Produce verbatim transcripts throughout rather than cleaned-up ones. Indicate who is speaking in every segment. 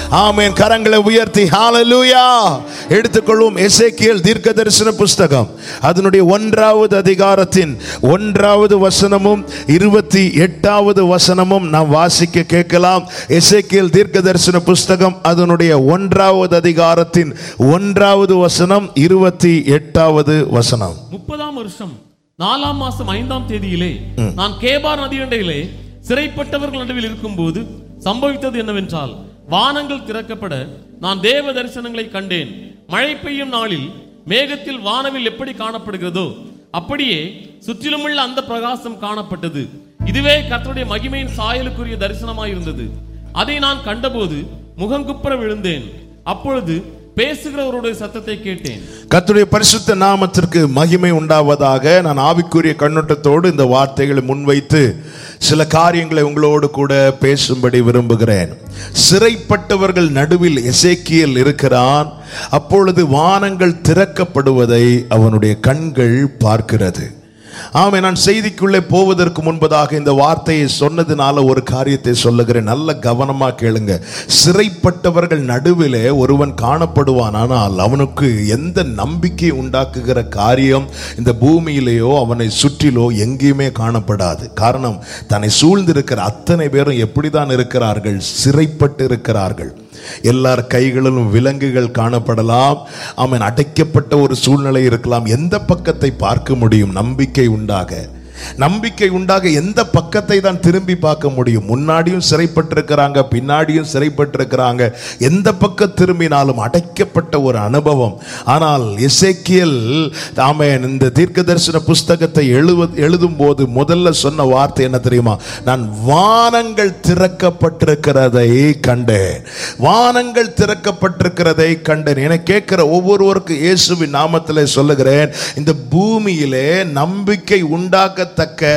Speaker 1: ஆமென். கரங்களை உயர்த்தி ஹalleluya எடுத்துக்கொள்வோம். எசேக்கியேல் தீர்க்கதரிசன புஸ்தகம் அதனுடைய ஒன்றாவது அதிகாரத்தின் ஒன்றாவது வசனமும் இருபத்தி எட்டாவது வசனமும் நாம் வாசிக்க கேட்கலாம். எசேக்கியேல் தீர்க்கதரிசன புஸ்தகம் அதனுடைய ஒன்றாவது அதிகாரத்தின் ஒன்றாவது வசனம் இருபத்தி எட்டாவது வசனம்.
Speaker 2: முப்பதாம் வருஷம் நாலாம் மாசம் ஐந்தாம் தேதியிலே நான் கேபார் நதியண்டையிலே சிறைப்பட்டவர்கள் நடுவில் இருக்கும் போது சம்பவித்தது என்னவென்றால், வானங்கள் திறக்கப்பட நான் தேவ தரிசனங்களை கண்டேன். மழை பெய்யும் நாளில் மேகத்தில் வானவில் எப்படி காணப்படுகிறதோ அப்படியே சுற்றிலுமுள்ள அந்த பிரகாசம் காணப்பட்டது. இதுவே கர்த்தருடைய மகிமையின் சாயலுக்குரிய தரிசனமாயிருந்தது. அதை நான் கண்டபோது முகங்குப்புற விழுந்தேன். அப்பொழுது பேசுகிறவருடைய சத்தத்தை கேட்டேன்.
Speaker 1: கர்த்தருடைய பரிசுத்த நாமத்திற்கு மகிமை உண்டாவதாக. நான் ஆவிக்குரிய கண்ணோட்டத்தோடு இந்த வார்த்தைகளை முன்வைத்து சில காரியங்களை உங்களோடு கூட பேசும்படி விரும்புகிறேன். சிறைப்பட்டவர்கள் நடுவில் எசேக்கியேல் இருக்கிறான். அப்பொழுது வானங்கள் திறக்கப்படுவதை அவனுடைய கண்கள் பார்க்கிறது. ஆமே. நான் செய்திக்குள்ளே போவதற்கு முன்பதாக இந்த வார்த்தையை சொன்னதுனால ஒரு காரியத்தை சொல்லுகிறேன், நல்ல கவனமா கேளுங்க. சிறைப்பட்டவர்கள் நடுவிலே ஒருவன் காணப்படுவான், ஆனால் அவனுக்கு எந்த நம்பிக்கை உண்டாக்குகிற காரியம் இந்த பூமியிலேயோ அவனை சுற்றிலோ எங்கேயுமே காணப்படாது. காரணம், தன்னை சூழ்ந்திருக்கிற அத்தனை பேரும் எப்படிதான் இருக்கிறார்கள்? சிறைப்பட்டு இருக்கிறார்கள். எல்லார் கைகளிலும் விலங்குகள் காணப்படலாம். அவன் அடைக்கப்பட்ட ஒரு சூழ்நிலை இருக்கலாம். எந்த பக்கத்தை பார்க்க முடியும்? நம்பிக்கை உண்டாக நம்பிக்கை உண்டாக எந்த பக்கத்தை தான் திரும்பி பார்க்க முடியும்? முன்னாடியும் சிறைப்பட்டிருக்கிறாங்க, பின்னாடியும் சிறைப்பட்டிருக்கிறாங்க. எந்த பக்கம் திரும்பினாலும் அடைக்கப்பட்ட ஒரு அனுபவம். ஆனால் எசேக்கியேல் ஆமென் இந்த தீர்க்கதரிசன புஸ்தகத்தை எழுவ எழுதும் போது முதல்ல சொன்ன வார்த்தை என்ன தெரியுமா? நான் வானங்கள் திறக்கப்பட்டிருக்கிறதை கண்டேன். வானங்கள் திறக்கப்பட்டிருக்கிறதை கண்டேன். என கேட்கிற ஒவ்வொருவருக்கும் இயேசுவின் நாமத்திலே சொல்லுகிறேன், இந்த பூமியிலே நம்பிக்கை உண்டாக்க தக்க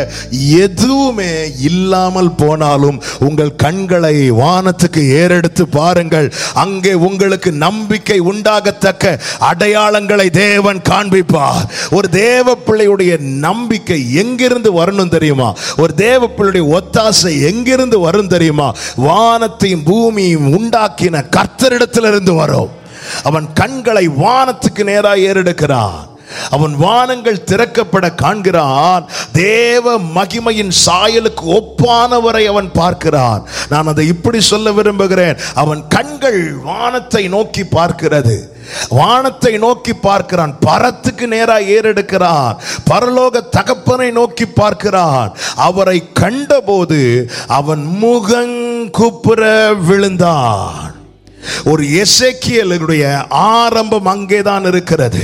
Speaker 1: எதுவுமே இல்லாமல் போனாலும் உங்கள் கண்களை வானத்துக்கு ஏறெடுத்து பாருங்கள். அங்கே உங்களுக்கு நம்பிக்கை உண்டாகத்தக்க அடையாளங்களை தேவன் காண்பிப்பார். ஒரு தேவ பிள்ளையுடைய நம்பிக்கை எங்கிருந்து வரணும் தெரியுமா? ஒரு தேவ பிள்ளையுடைய ஒத்தாசை எங்கிருந்து வரும் தெரியுமா? வானத்தையும் பூமியையும் உண்டாக்கின கர்த்தரிடத்திலிருந்து வரும். அவன் கண்களை வானத்துக்கு நேராக ஏறெடுக்கிறான். அவன் வானங்கள் திறக்கப்பட காண்கிறான். தேவ மகிமையின் சாயலுக்கு ஒப்பானவரை அவன் பார்க்கிறான். நான் அதை இப்படி சொல்ல விரும்புகிறேன், அவன் கண்கள் வானத்தை நோக்கி பார்க்கிறது. வானத்தை நோக்கி பார்க்கிறான். பரத்துக்கு நேராக ஏறெடுக்கிறான். பரலோக தகப்பனை நோக்கி பார்க்கிறான். அவரை கண்டபோது அவன் முகங்குப்புற விழுந்தான். ஒரு எசேக்கியேலுடைய ஆரம்பம் அங்கேதான் இருக்கிறது.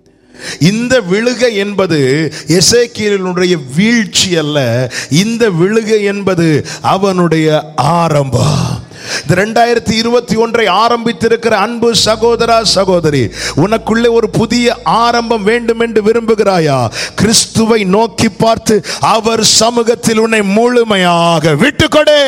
Speaker 1: இந்த விழுகை என்பது எசேக்கியேலுடைய வீழ்ச்சி அல்ல. இந்த விழுகை என்பது அவனுடைய ஆரம்பம். இரண்டாயிரத்தி இருபத்தி ஒன்றை ஆரம்பித்திருக்கிற அன்பு சகோதரா சகோதரி, உனக்குள்ளே ஒரு புதிய ஆரம்பம் வேண்டும் என்று விரும்புகிறாயா? கிறிஸ்துவை நோக்கி பார்த்து அவர் சமூகத்தில் உன்னை முழுமையாக விட்டுக்கொடு.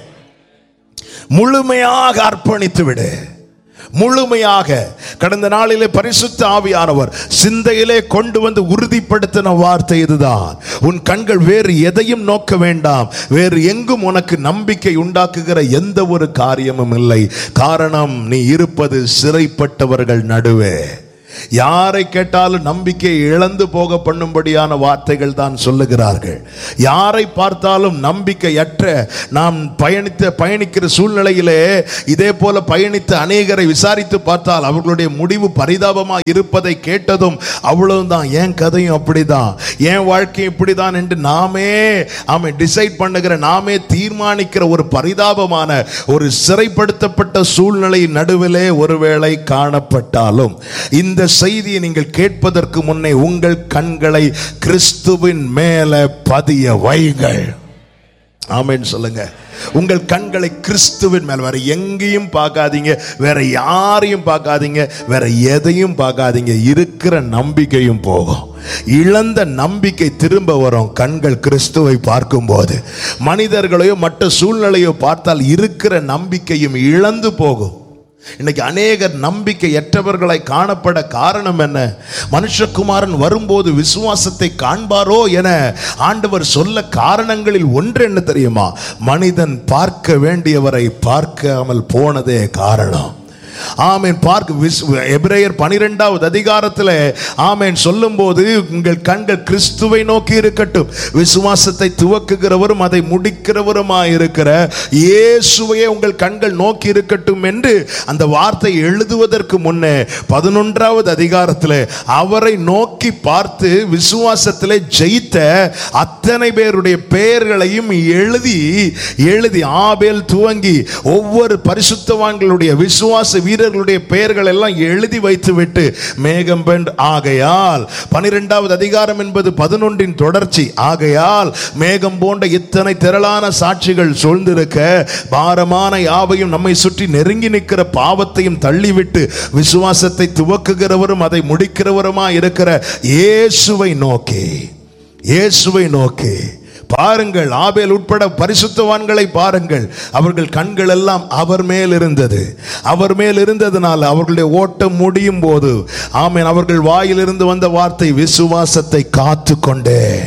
Speaker 1: முழுமையாக அர்ப்பணித்து விடு. முழுமையாக. கடந்த நாளிலே பரிசுத்த ஆவியானவர் சிந்தையிலே கொண்டு வந்து உறுதிப்படுத்தின வார்த்தை இதுதான். உன் கண்கள் வேறு எதையும் நோக்க வேண்டாம். வேறு எங்கும் உனக்கு நம்பிக்கை உண்டாக்குகிற எந்த ஒரு காரியமும் இல்லை. காரணம், நீ இருப்பது சிறைப்பட்டவர்கள் நடுவே. யாரை கேட்டாலும் நம்பிக்கையை இழந்து போக பண்ணும்படியான வார்த்தைகள் தான் சொல்லுகிறார்கள். யாரை பார்த்தாலும் நம்பிக்கையற்ற நாம் பயணித்த பயணிக்கிற சூழ்நிலையிலே இதே போல பயணித்த அநேகரை விசாரித்து பார்த்தால் அவர்களுடைய முடிவு பரிதாபமாக இருப்பதை கேட்டதும் அவ்வளவுதான், என் கதையும் அப்படிதான், என் வாழ்க்கையும் இப்படிதான் என்று நாமே ஆமை டிசைட் பண்ணுகிற, நாமே தீர்மானிக்கிற ஒரு பரிதாபமான ஒரு சிறைப்படுத்தப்பட்ட சூழ்நிலை நடுவிலே ஒருவேளை காணப்பட்டாலும் இந்த செய்தியை நீங்கள் கேட்பதற்கு முன்னே உங்கள் கண்களை கிறிஸ்துவின் மேல பதிய வையுங்கள். ஆமென் சொல்லுங்க. உங்கள் கண்களை கிறிஸ்துவின் மேல், வேற எங்கேயும் பார்க்காதீங்க, வேற யாரையும் பார்க்காதீங்க, வேற எதையும் பார்க்காதீங்க. இருக்கிற நம்பிக்கையும் போகும். இழந்த நம்பிக்கை திரும்ப வரும். கண்கள் கிறிஸ்துவை பார்க்கும் போது மனிதர்களையோ மற்ற சூழ்நிலையோ பார்த்தால் இருக்கிற நம்பிக்கையும் இழந்து போகும். இன்னைக்கு அநேகர் நம்பிக்கையற்றவர்களை காணப்பட காரணம் என்ன? மனுஷகுமாரன் வரும்போது விசுவாசத்தை காண்பாரோ என ஆண்டவர் சொல்ல காரணங்களில் ஒன்று என்ன தெரியுமா? மனிதன் பார்க்க வேண்டியவரை பார்க்காமல் போனதே காரணம். ஆமென். பார்க்க எபிரேயர் பனிரெண்டாவது அதிகாரத்தில் ஆமென் சொல்லும் போது, உங்கள் கண்கள் கிறிஸ்துவை நோக்கி இருக்கட்டும், விசுவாசத்தை துவக்குகிறவரும் அதை முடிக்கிறவருமாய் இருக்கிற இயேசுவையே உங்கள் கண்கள் நோக்கி இருக்கட்டும் என்று அந்த வார்த்தை எழுதுவதற்கு முன்னே பதினொன்றாவது அதிகாரத்தில் அவரை நோக்கி பார்த்து விசுவாசத்தில் ஜெயித்த அத்தனை பேருடைய பெயர்களையும் எழுதி எழுதி ஆபேல் துவங்கி ஒவ்வொரு பரிசுத்தவான்களுடைய விசுவாச வீரர்களுடைய பெயர்கள் எல்லாம் எழுதி வைத்து விட்டு மேகம் பெண் ஆகையால் பனிரெண்டாவது அதிகாரம் என்பது பதினொன்றின் தொடர்ச்சி. ஆகையால் மேகம் போன்ற இத்தனை திரளான சாட்சிகள் சூழ்ந்திருக்க பாரமான யாவையும் நம்மை சுற்றி நெருங்கி நிற்கிற பாவத்தையும் தள்ளிவிட்டு விசுவாசத்தை துவக்குகிறவரும் அதை முடிக்கிறவருமா இருக்கிற இயேசுவை நோக்கி இயேசுவை நோக்கி பாருங்கள். ஆபேல் உட்பட பரிசுத்தவான்களை பாருங்கள். அவர்கள் கண்கள் எல்லாம் அவர் மேல் இருந்தது. அவர் மேல் இருந்ததனால் அவர்களுடைய ஓட்டம் முடியும் போது ஆமென் அவர்கள் வாயிலிருந்து வந்த வார்த்தை, விசுவாசத்தை காத்து கொண்டேன்.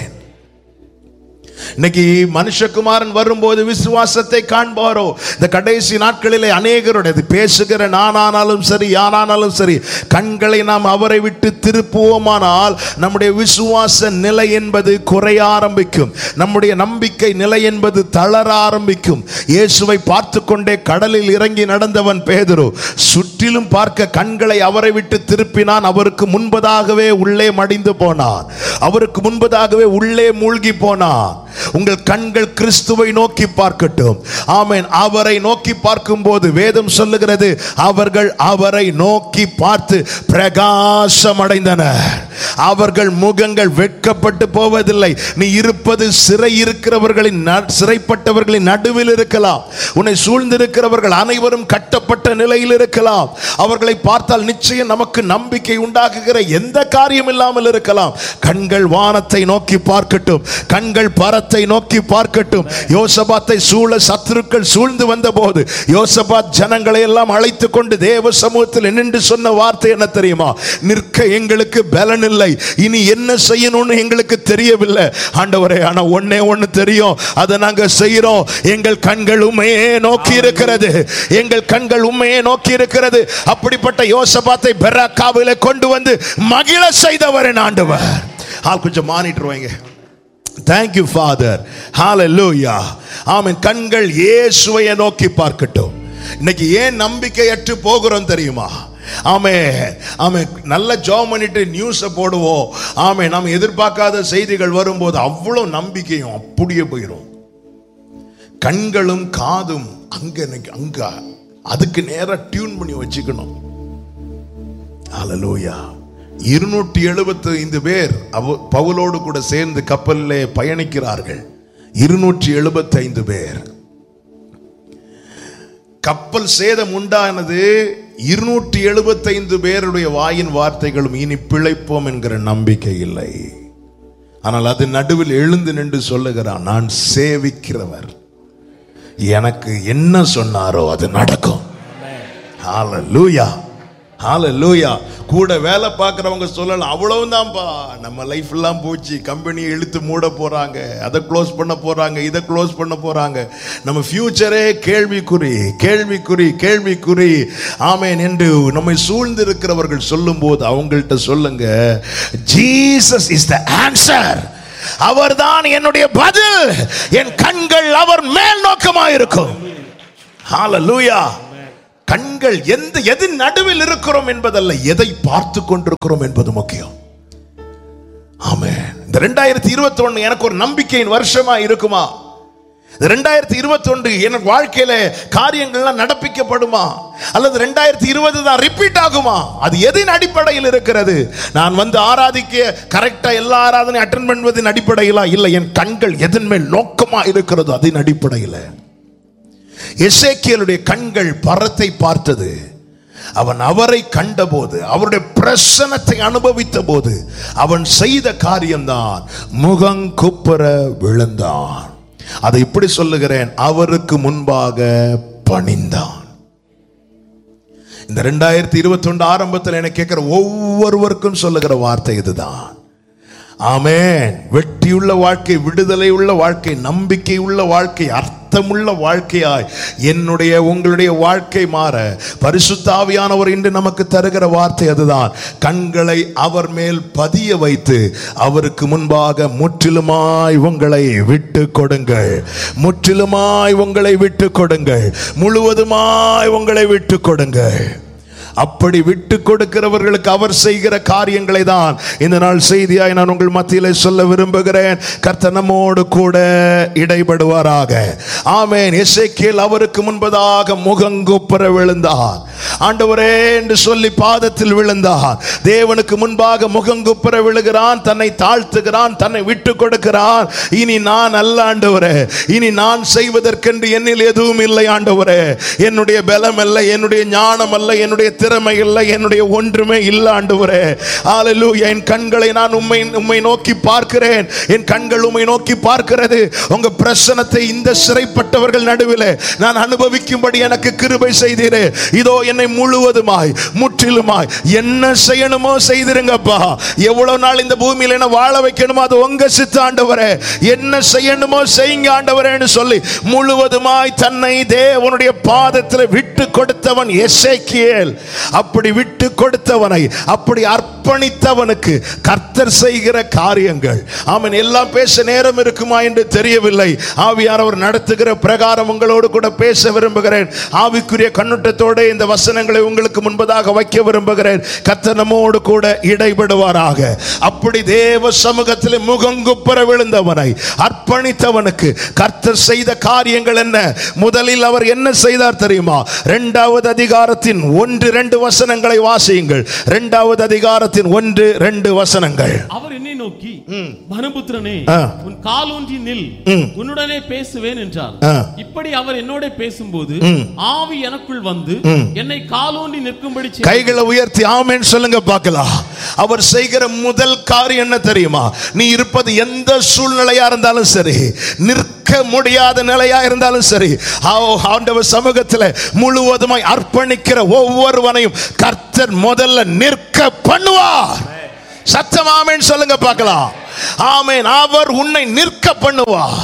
Speaker 1: இன்னைக்கு மனுஷகுமாரன் வரும்போது விசுவாசத்தை காண்பாரோ? இந்த கடைசி நாட்களிலே அநேகருடைய பேசுகிற நானானாலும் சரி யாரானாலும் சரி கண்களை நாம் அவரை விட்டு திருப்புவோமானால் நம்முடைய விசுவாச நிலை என்பது குறைய ஆரம்பிக்கும். நம்முடைய நம்பிக்கை நிலை என்பது தளர ஆரம்பிக்கும். இயேசுவை பார்த்து கொண்டே கடலில் இறங்கி நடந்தவன் பேதுரு சுற்றிலும் பார்க்க கண்களை அவரை விட்டு திருப்பினான். அவருக்கு முன்பதாகவே உள்ளே மடிந்து போனான். அவருக்கு முன்பதாகவே உள்ளே மூழ்கி போனான். உங்கள் கண்கள் கிறிஸ்துவை நோக்கி பார்க்கட்டும். ஆமென். அவரை நோக்கி பார்க்கும் போது வேதம் சொல்லுகிறது, அவர்கள் அவரை நோக்கி பார்த்து பிரகாசம் அடைந்தனர். அவர்கள் முகங்கள் வெட்கப்பட்டு போவதில்லை. நீ இருப்பது சிறை இருக்கிறவர்களின் சிறைப்பட்டவர்களின் நடுவில் இருக்கலாம். உன்னை சூழ்ந்திருக்கிறவர்கள் அனைவரும் கட்டப்பட்ட நிலையில் இருக்கலாம். அவர்களை பார்த்தால் நிச்சயம் நமக்கு நம்பிக்கை உண்டாக்குகிற எந்த காரியம் இல்லாமல் இருக்கலாம். கண்கள் வானத்தை நோக்கி பார்க்கட்டும். கண்கள் பரத்தை நோக்கி பார்க்கட்டும். யோசபாத்தை சூழ சத்துருக்கள் சூழ்ந்து வந்த போது யோசபாத் ஜனங்களை எல்லாம் அழைத்துக் கொண்டு தேவ சமூகத்தில் நின்று சொன்ன வார்த்தை என்ன தெரியுமா? நிற்க எங்களுக்கு பலன் இல்லை, இனி என்ன செய்யணும்னு எங்களுக்கு தெரியவில்லை ஆண்டவரே, ஆனா ஒன்னே ஒன்னு தெரியும், அதை நாங்க செய்யறோம். எங்கள் கண்கள் உம்மையே நோக்கி இருக்கிறது. எங்கள் கண்கள் உம்மையே நோக்கி இருக்கிறது. அப்படிப்பட்ட யோசபாத்தை பெராக்காவிலே கொண்டு வந்து மகிழ செய்தவர் ஆண்டவர். ஆள் கொஞ்சம் மானிட்டர் வைங்க. Thank you Father. Hallelujah. ஆமென். கண்கள் இயேசுவை நோக்கி பார்க்கட்டும். இன்னைக்கு ஏன் நம்பிக்கையற்று போகிறோம் தெரியுமா? ஆமே ஆமே நல்ல ஜாப் பண்ணிட்டு நியூஸ் போடுவோம். ஆமே நாம் எதிர்பார்க்காத செய்திகள் வரும்போது அவ்வளவு நம்பிக்கையும் அப்படியே போயிடும். கண்களும் காதும் அங்க அங்க அதுக்கு நேரா டியூன் பண்ணி வச்சுக்கணும். ஹல்லேலூயா. இருநூற்றி எழுபத்தி ஐந்து பேர் பவுலோடு கூட சேர்ந்து கப்பலிலே பயணிக்கிறார்கள். இருநூற்றி எழுபத்தி ஐந்து பேர். கப்பல் சேதம் உண்டானது. இருநூற்றி எழுபத்தி ஐந்து பேருடைய வாயின் வார்த்தைகளும் இனி பிழைப்போம் என்கிற நம்பிக்கை இல்லை. ஆனால் அது நடுவில் எழுந்து நின்று சொல்லுகிறான், நான் சேவிக்கிறவர், எனக்கு என்ன சொன்னாரோ அது நடக்கும். ஹல்லேலூயா. ஹல்லேலூயா. கூட வேலை பார்க்குறவங்க சொல்லலாம், அவ்வளவுதான்ப்பா நம்ம லைஃப் எல்லாம் போச்சு, கம்பெனியை இழுத்து மூட போறாங்க, அதை க்ளோஸ் பண்ண போறாங்க, இதை க்ளோஸ் பண்ண போறாங்க, நம்ம ஃபியூச்சரே கேள்விக்குறி கேள்விக்குறி கேள்விக்குறி ஆமென் என்று நம்மை சூழ்ந்து இருக்கிறவர்கள் சொல்லும் போது அவங்கள்ட்ட சொல்லுங்க, ஜீசஸ் இஸ் த ஆன்சர். அவர்தான் என்னுடைய பதில். என் கண்கள் அவர் மேல் நோக்கமாக இருக்கும். ஹல்லேலூயா. கண்கள் எந்த எது நடுவில் இருக்கிறோம் என்பதல்ல, எதை பார்த்து கொண்டிருக்கிறோம் என்பது முக்கியம். ஆமென். இந்த ரெண்டாயிரத்தி இருபத்தி ஒன்னு எனக்கு ஒரு நம்பிக்கையின் வருஷமா இருக்குமா? ரெண்டாயிரத்தி இருபத்தி ஒன்று எனக்கு வாழ்க்கையில காரியங்கள்லாம் நடப்பிக்கப்படுமா? அல்லது ரெண்டாயிரத்தி இருபது தான் ரிப்பீட் ஆகுமா? அது எதின் அடிப்படையில் இருக்கிறது? நான் வந்து ஆராதிக்க கரெக்டா எல்லா ஆராதனை அட்டெண்ட் பண்ணுவதின் அடிப்படையிலா? இல்லை, என் கண்கள் எதன் மேல் நோக்கமா இருக்கிறதோ அதன் அடிப்படையில். எசேக்கியேலுடைய கண்கள் பரத்தை பார்த்தது. அவன் அவரை கண்டபோது, அவருடைய பிரசன்னத்தை அனுபவித்த போது அவன் செய்த காரியம்தான் முகங்குப்புற விழுந்தான். அதை இப்படி சொல்லுகிறேன், அவருக்கு முன்பாக பணிந்தான். இந்த ரெண்டாயிரத்தி இருபத்தி ஒன்று ஆரம்பத்தில் எனக்கு கேட்கிற ஒவ்வொருவருக்கும் சொல்லுகிற வார்த்தை இதுதான். ஆமென். வெற்றியுள்ள வாழ்க்கை, விடுதலை உள்ள வாழ்க்கை, நம்பிக்கை உள்ள வாழ்க்கை, அர்த்தமுள்ள வாழ்க்கையாய் என்னுடைய உங்களுடைய வாழ்க்கை மாற பரிசுத்த ஆவியானவர் இன்று நமக்கு தருகிற வார்த்தை அதுதான். கண்களை அவர் மேல் பதிய வைத்து அவருக்கு முன்பாக முற்றிலுமாய் உங்களை விட்டு கொடுங்கள். முற்றிலுமாய் உங்களை விட்டு கொடுங்கள். முழுவதுமாய் உங்களை விட்டு கொடுங்கள். அப்படி விட்டு கொடுக்கிறவர்களுக்கு அவர் செய்கிற காரியங்களை தான் இந்த நாள் செய்தியாய் நான் உங்கள் மத்தியிலே சொல்ல விரும்புகிறேன். கர்த்தர் நம்மோடு கூட இடைபடுவாராக. ஆமென். எசேக்கியேல் அவருக்கு முன்பதாக முகங்குப்புற விழுந்தார். ஆண்டவரே என்று சொல்லி பாதத்தில் விழுந்தார். தேவனுக்கு முன்பாக முகங்குப்புற விழுகிறான், தன்னை தாழ்த்துகிறான், தன்னை விட்டு கொடுக்கிறான். இனி நான் அல்ல ஆண்டவரே, இனி நான் செய்வதற்கென்று என்னில் எதுவும் இல்லை ஆண்டவரே. என்னுடைய பலம் அல்ல, என்னுடைய ஞானம் அல்ல, என்னுடைய திறமை இல்லை, என்னுடைய ஒன்றுமே இல்லை ஆண்டவரே. ஹல்லேலூயா. என் கண்களை நான் உம்மை உம்மை நோக்கி பார்க்கிறேன். என் கண்கள் உம்மை நோக்கி பார்க்கிறது. உங்க பிரசன்னத்தை இந்த சிறைப்பட்டவர்கள் நடுவிலே நான் அனுபவிக்கும்படி எனக்கு கிருபை செய்தீரே. இதோ என்னை முழுவதுமாய் முற்றிலுமாய் என்ன செய்யணுமோ செய்திருங்கப்பா. எவ்வளவு நாள் இந்த பூமியில என்ன வாழ வைக்கணுமோ அது உங்க சித்த ஆண்டவரே. என்ன செய்யணுமோ செய்யுங்க ஆண்டவரேன்னு சொல்லி முழுவதுமாய் தன்னை தேவனுடைய பாதத்தில் விட்டு கொடுத்தவன் எசேக்கியேல். அப்படி விட்டு கொடுத்தவனை, அப்படி அர்ப்பணித்தவனுக்கு கர்த்தர் செய்கிற காரியங்கள். ஆமென். எல்லாம் பேச நேரம் இருக்குமா என்று தெரியவில்லை. ஆவியானவர் நடத்துகிற பிரகாரம் உங்களோடு கூட பேச விரும்புகிறேன். ஆவிக்குரிய கண்ணோட்டத்தோடு இந்த வசனங்களை உங்களுக்கு முன்பதாக வைக்க விரும்புகிறேன். கர்த்தர் நம்மோடு கூட இடைபடுவாராக. அப்படி தேவ சமூகத்தில் முகங்குப்புற விழுந்தவனை, அர்ப்பணித்தவனுக்கு கர்த்தர் செய்த காரியங்கள் என்ன? முதலில் அவர் என்ன செய்தார் தெரியுமா? இரண்டாவது அதிகாரத்தின் ஒன்று இரண்டு வசனங்களை வாசியுங்கள். இரண்டாவது அதிகாரத்தின் ஒன்று இரண்டு வசனங்கள்.
Speaker 2: அவர் என்னை நோக்கி, மனுபுத்திரனே, உன் காலூன்றி நில், உன்னுடனே பேசுவேன் என்றார். இப்படி அவர் என்னோட பேசும்போது ஆவி எனக்குள் வந்து என்னை காலூன்றி நிற்கும்படி செய்தார்.
Speaker 1: கைகளை உயர்த்தி ஆமென் சொல்லுங்க பார்க்கலாம். அவர் செய்கிற முதல் காரியம் என்ன தெரியுமா? நீ இருப்பது எந்த சூழ்நிலையா இருந்தாலும் சரி, நிற்க முடியாத நிலையா இருந்தாலும் சரி, ஆண்டவர் சமூகத்தில் முழுவதுமாய் அர்ப்பணிக்கிற ஒவ்வொருவனையும் கர்த்தர் முதல்ல நிற்க பண்ணுவார். சத்தம் ஆமென் சொல்லுங்க பார்க்கலாம். ஆமென். அவர் உன்னை நிற்க பண்ணுவார்.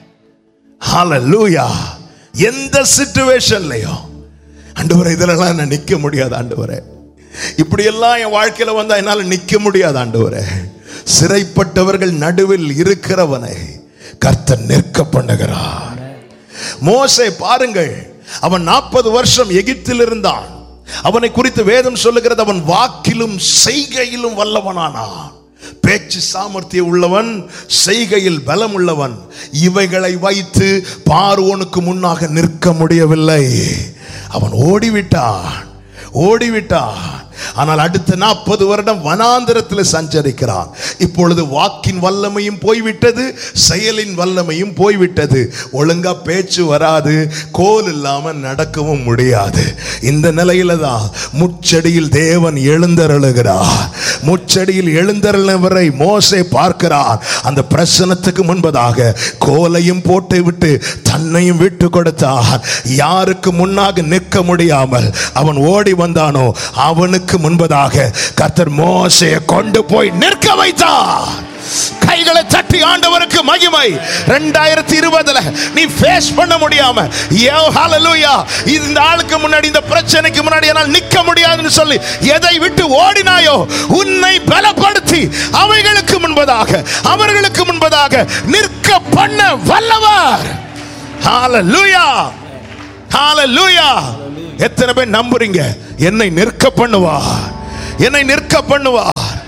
Speaker 1: ஹல்லேலூயா. எந்த சிச்சுவேஷன்லயும் ஆண்டவரே இதெல்லாம் நான் நிக்க முடியாது ஆண்டவரே, இப்படி எல்லாம் என் வாழ்க்கையில வந்தா என்னால நிக்க முடியாது ஆண்டவரே. சிறைப்பட்டவர்கள் நடுவில் இருக்கிறவனை கர்த்தர் நிற்க பண்ணுகிறார். மோசே பாருங்கள், அவன் நாற்பது வருஷம் எகிப்தில் இருந்தான். அவனை குறித்து வேதம் சொல்லுகிறது, அவன் வாக்கிலும் செய்கையிலும் வல்லவனானான். பேச்சு சாமர்த்தியம் உள்ளவன், செய்கையில் பலம் உள்ளவன். இவைகளை வைத்து பார்வோனுக்கு முன்னாக நிற்க முடியவில்லை. அவன் ஓடிவிட்டான் ஓடிவிட்டான் ஆனால் அடுத்த நாற்பது வருடம் வனாந்திரத்தில் சஞ்சரிக்கிறான். இப்பொழுது வாக்கின் வல்லமையும் போய்விட்டது, செயலின் வல்லமையும் போய்விட்டது. ஒழுங்கா பேச்சு வராது, கோல் இல்லாம நடக்கவும் முடியாது. இந்த நிலையில தான் முச்செடியில் தேவன் எழுந்தருளுகிறார். முச்செடியில் எழுந்தருளவரை மோசே பார்க்கிறான். அந்த பிரசனத்துக்கு முன்பதாக கோலையும் போட்டு விட்டு தன்னையும் விட்டு கொடுத்தான். யாருக்கு முன்னாக நிற்க முடியாமல் அவன் ஓடி வந்தானோ அவனுக்கு முன்பதாக கர்த்தர் மோசேயை கொண்டு போய் நிற்க வைத்தார். கைகளை தட்டி ஆண்டவருக்கு மகிமை. இரண்டாயிரத்தி இருபதுல நீ ஃபேஸ் பண்ண முடியாம, ஹல்லேலூயா, இந்த ஆளுக்கு முன்னாடி, இந்த பிரச்சனைக்கு முன்னாடி என்னால் நிற்க முடியாதுன்னு சொல்லி எதை விட்டு ஓடினாயோ உன்னை பலப்படுத்தி அவைகளுக்கு முன்பதாக, அவர்களுக்கு முன்பதாக நிற்க பண்ண வல்லவர். ஹல்லேலூயா, ஹல்லேலூயா. எத்தனை பேர் நம்புறீங்க? என்னை நிற்க பண்ணுவார், என்னை நிற்க பண்ணுவார்.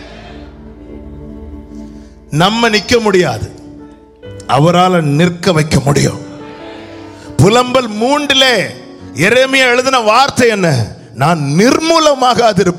Speaker 1: நம்ம நிற்க முடியாது, அவரால் நிற்க வைக்க முடியும். புலம்பல் மூன்றிலே எரேமியா எழுதின வார்த்தை என்ன? நான் நிர்மூலமாக